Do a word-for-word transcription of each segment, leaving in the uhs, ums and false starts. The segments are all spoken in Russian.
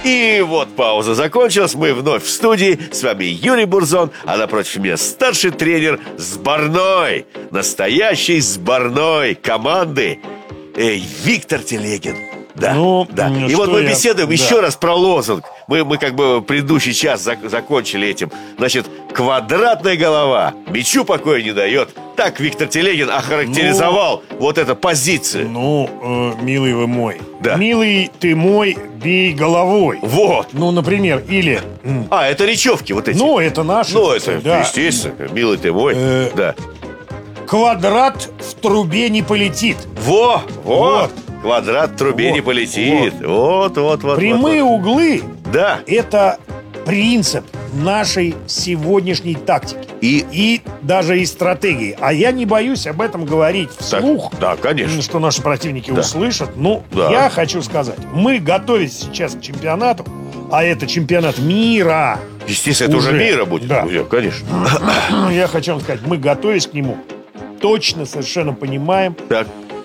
И вот пауза закончилась. Мы вновь в студии. С вами Юрий Бурзон, а напротив меня старший тренер сборной, настоящей сборной команды э, Виктор Телегин. Да, ну, да. И вот мы я... беседуем да. еще раз про лозунг. Мы, мы как бы предыдущий час зак- закончили этим. Значит, квадратная голова мячу покоя не дает. Так Виктор Телегин охарактеризовал ну, вот эту позицию. Ну, э, милый вы мой. Да. Милый ты мой, бей головой. Вот. Ну, например, или... А, это речевки вот эти. Ну, это наши. Ну, это, да. естественно, милый ты мой. Э, да. Квадрат в трубе не полетит. Во, во. Вот. Квадрат в трубе вот, не полетит. Вот, вот, вот. Прямые вот, вот. углы. Да. Это принцип нашей сегодняшней тактики. И... И даже и стратегии. А я не боюсь об этом говорить вслух. Так, да, конечно. Что наши противники да. услышат. Ну, да. я хочу сказать, мы готовимся сейчас к чемпионату, а это чемпионат мира. Естественно, это уже, уже мира будет. Да. Уже, конечно. Я хочу вам сказать, мы, готовясь к нему, точно совершенно понимаем, так.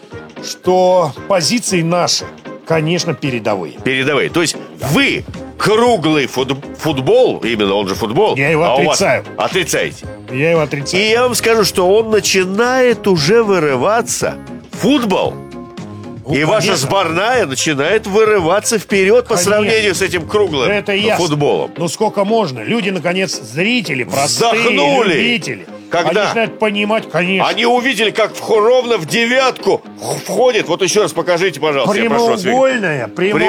что позиции наши, конечно, передовые. Передовые. То есть да. вы круглый фут- футбол, именно он же футбол. Я его а отрицаю. У вас отрицаете. Я его отрицаю. И я вам скажу, что он начинает уже вырываться. Футбол. Ну, и конечно. ваша сборная начинает вырываться вперед по конечно. Сравнению с этим круглым это футболом. Ну сколько можно? Люди, наконец, зрители, простые вздохнули. Любители. Когда? Они начинают понимать, конечно. Они увидели, как ровно в девятку входит. Вот еще раз покажите, пожалуйста. Прямоугольная,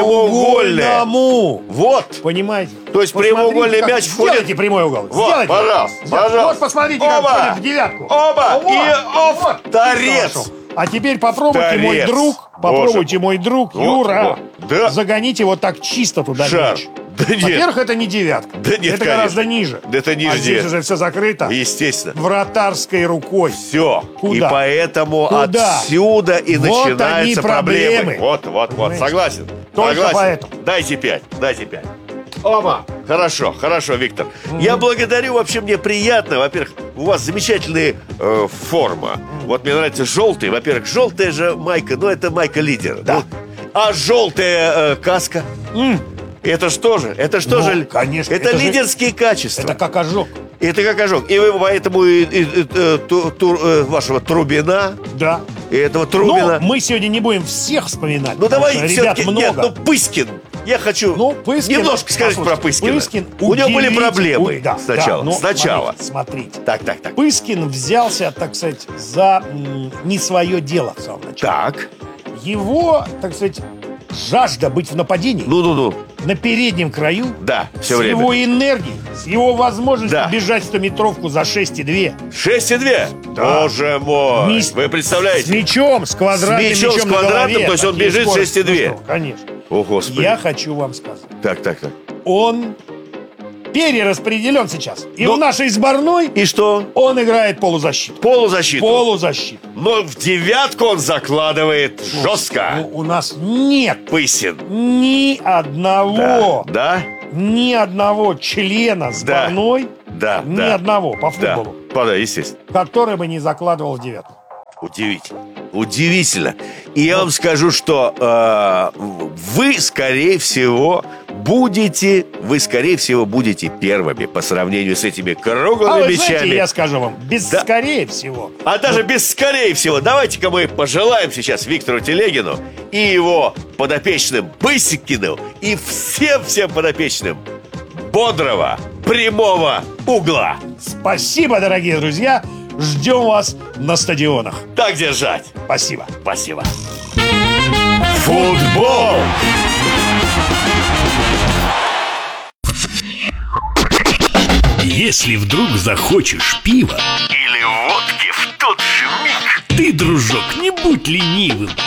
прямоугольному. Вот. Понимаете? То есть посмотрите, прямоугольный как... мяч входит. Сделайте прямой угол. Вот, Сделайте. пожалуйста, пожалуйста. Вот посмотрите, Оба. как входит в девятку. Оба. Вот. И оф, вот. торец. А теперь попробуйте, Торец. мой друг, попробуйте, мой друг, вот, Юра, вот. Да. загоните вот так чисто туда Шар. мяч. Да нет. Во-первых, это не девятка. Да нет, это конечно. гораздо ниже. Да это ниже. А здесь уже все закрыто. Естественно. Вратарской рукой. Все. Куда? И поэтому Куда? отсюда и вот начинаются проблемы. проблемы. Вот, вот, вот. Понимаете? Согласен. Только Согласен. поэтому. Дайте пять. Дайте пять. Ома. Хорошо, хорошо, Виктор. Mm-hmm. Я благодарю, вообще мне приятно. Во-первых, у вас замечательная э, форма. Mm-hmm. Вот мне нравится желтый. Во-первых, желтая же майка, ну это майка лидера. Да. Ну, а желтая э, каска? Mm. Это что же? Это что ну, же? Конечно. Это, это лидерские же... качества. Это как ожог. Это как ожог. И вы поэтому и, и, и, ту, ту, вашего Трубина. Да. И этого Трубина. Но мы сегодня не будем всех вспоминать. Ну давайте ребят все-таки. много. Нет, ну Пыскин. Я хочу ну, Пыскин, немножко сказать про Пыскина. Пыскин У него были проблемы у, да, сначала. Да, но сначала. Смотрите, смотрите. Так, так, так. Пыскин взялся, так сказать, за м, не свое дело в самом начале. Так. Его, так сказать, жажда быть в нападении. Ну-ну-ну. На переднем краю. Да, все с время. С его энергией, с его возможностью да. бежать стометровку за шесть и два. шесть и два? Да. Боже мой. Ми... Вы представляете? С мячом, с квадратным мячом. С мячом, мячом с квадратным, голове, то есть он бежит шесть и два. Ну, конечно. О, Господи. Я хочу вам сказать. Так, так, так. Он перераспределен сейчас. И ну, в нашей сборной. И что? Он играет полузащиту. Полузащиту. Полузащиту. Но в девятку он закладывает ну, жестко. Ну, у нас нет Пысин. Ни одного. Да? да? Ни одного члена сборной. Да. Ни да. одного по футболу. Да, да, естественно. Который бы не закладывал в девятку. Удивительно. Удивительно. И я вам скажу, что э, вы, скорее всего, будете, вы, скорее всего, будете первыми по сравнению с этими круглыми а вы мячами. Знаете, я скажу вам, без да. скорее всего. А даже ну... без скорее всего. Давайте-ка мы пожелаем сейчас Виктору Телегину и его подопечным Пыскину и всем-всем подопечным бодрого, прямого угла. Спасибо, дорогие друзья. Ждем вас на стадионах. Так держать. Спасибо. Спасибо. Футбол. Если вдруг захочешь пива или водки в тот же миг, ты, дружок, не будь ленивым.